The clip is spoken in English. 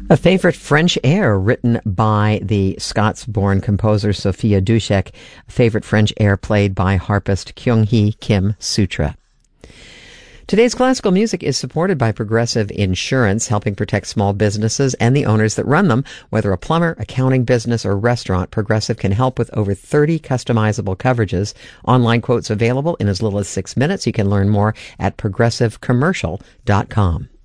A favorite French air written by the Scots-born composer Sophia Dushek, a favorite French air played by harpist Kyung-hee Kim Sutra. Today's classical music is supported by Progressive Insurance, helping protect small businesses and the owners that run them. Whether a plumber, accounting business, or restaurant, Progressive can help with over 30 customizable coverages. Online quotes available in as little as 6 minutes. You can learn more at progressivecommercial.com.